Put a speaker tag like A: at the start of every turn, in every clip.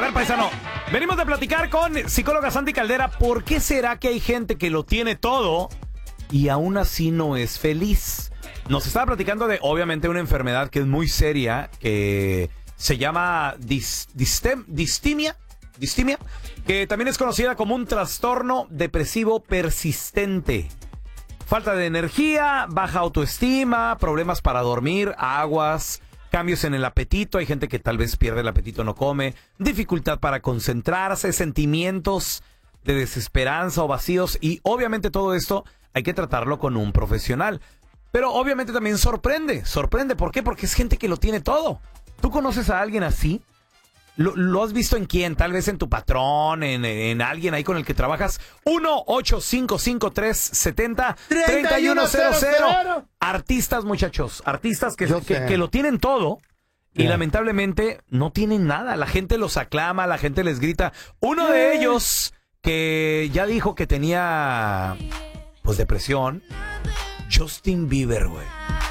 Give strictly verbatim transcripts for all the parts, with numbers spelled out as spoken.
A: ver, paisano, venimos de platicar con psicóloga Sandy Caldera. ¿Por qué será que hay gente que lo tiene todo y aún así no es feliz? Nos estaba platicando de, obviamente, una enfermedad que es muy seria, que se llama dis, distem, distimia, distimia, que también es conocida como un trastorno depresivo persistente. Falta de energía, baja autoestima, problemas para dormir, aguas, cambios en el apetito. Hay gente que tal vez pierde el apetito, no come, dificultad para concentrarse, sentimientos de desesperanza o vacíos. Y obviamente todo esto hay que tratarlo con un profesional. Pero obviamente también sorprende, sorprende. ¿Por qué? Porque es gente que lo tiene todo. ¿Tú conoces a alguien así? ¿Lo, lo has visto en quién? Tal vez en tu patrón, en, en alguien ahí con el que trabajas. uno ocho cinco cinco tres siete cero tres uno cero cero. Artistas, muchachos. Artistas que, que, que lo tienen todo y yeah. lamentablemente no tienen nada. La gente los aclama, la gente les grita. Uno yeah. de ellos que ya dijo que tenía pues depresión. Justin Bieber, güey.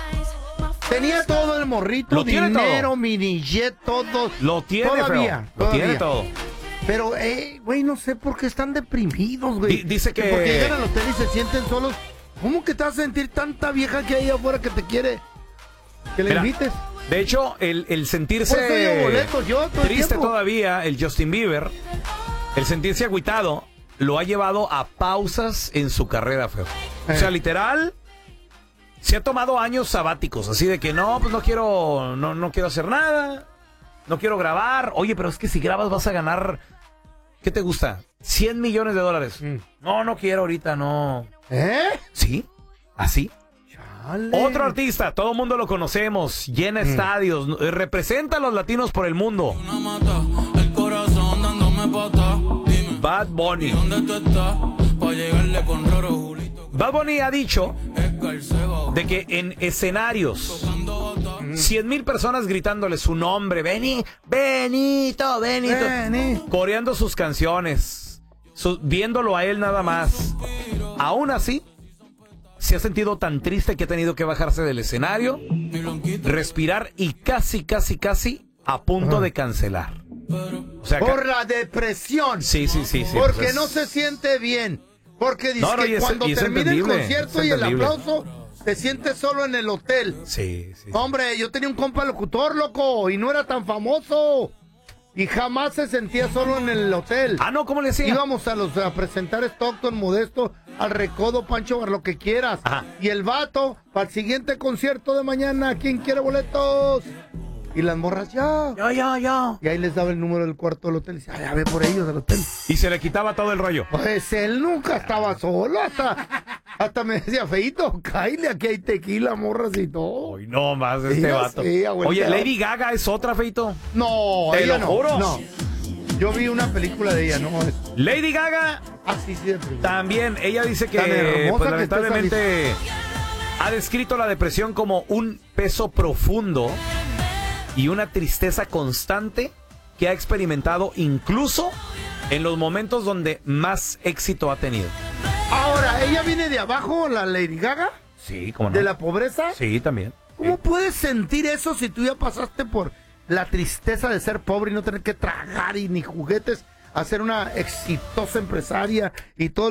B: Tenía todo el morrito,
A: lo
B: dinero, mini jet, todo.
A: Lo tiene,
B: todavía,
A: Lo
B: todavía.
A: tiene todo.
B: Pero, eh, güey, no sé por qué están deprimidos, güey.
A: D- dice que...
B: Porque llegan al hotel y se sienten solos. ¿Cómo que te vas a sentir tanta vieja que hay afuera que te quiere que le
A: Mira,
B: invites?
A: De hecho, el, el sentirse
B: Por eso yo boletos, yo, todo
A: triste
B: el tiempo.
A: todavía, el Justin Bieber, el sentirse agüitado, lo ha llevado a pausas en su carrera, feo. Eh. O sea, literal... Se ha tomado años sabáticos, así de que no, pues no quiero, no, no quiero hacer nada, no quiero grabar. Oye, pero es que si grabas vas a ganar, ¿qué te gusta? cien millones de dólares. Mm. No, no quiero ahorita, no.
B: ¿Eh?
A: Sí, así.
B: Chale.
A: Otro artista, todo el mundo lo conocemos, llena mm. estadios, representa a los latinos por el mundo. El corazón dándome pata. Dime, Bad Bunny. ¿Dónde tú estás? Para llegarle con Roro Julito. Bad Bunny ha dicho de que en escenarios cien mil personas gritándole su nombre, Beni, Benito, Benito, Beni. Coreando sus canciones, su, viéndolo a él nada más. Aún así, se ha sentido tan triste que ha tenido que bajarse del escenario, respirar y casi, casi, casi a punto de cancelar.
B: O sea, por la depresión.
A: Sí, sí, sí, sí.
B: Porque
A: pues
B: no se siente bien. Porque dice
A: no, no,
B: que
A: es,
B: cuando termina el concierto y el aplauso, te sientes solo en el hotel.
A: Sí, sí.
B: Hombre, yo tenía un compa locutor, loco, y no era tan famoso. Y jamás se sentía solo en el hotel.
A: Ah, no, ¿cómo le decía?
B: Íbamos a, los, a presentar Stockton, Modesto, al Recodo, Pancho Bar, lo que quieras. Ajá. Y el vato, para el siguiente concierto de mañana, ¿quién quiere boletos? Y las morras, ya.
A: Ya, ya, ya.
B: Y ahí les daba el número del cuarto del hotel. Y decía, ay, a ver por ellos del hotel.
A: Y se le quitaba todo el rollo.
B: Pues él nunca estaba solo. Hasta, hasta me decía, feito, cáile, aquí hay tequila, morras y todo.
A: Uy, no más este
B: ella
A: vato.
B: Sí,
A: Oye, Lady Gaga es otra, feito.
B: No,
A: te
B: ella
A: lo
B: no,
A: juro.
B: No. Yo vi una película de ella, ¿no? Es...
A: Lady Gaga.
B: Ah, sí, sí.
A: También, ella dice que, pues, lamentablemente ha descrito la depresión como un peso profundo y una tristeza constante que ha experimentado incluso en los momentos donde más éxito ha tenido.
B: Ahora, ¿ella viene de abajo, la Lady Gaga?
A: Sí, ¿cómo no?
B: ¿De la pobreza?
A: Sí, también.
B: ¿Cómo
A: sí.
B: puedes sentir eso si tú ya pasaste por la tristeza de ser pobre y no tener que tragar y ni juguetes, a ser una exitosa empresaria y todo?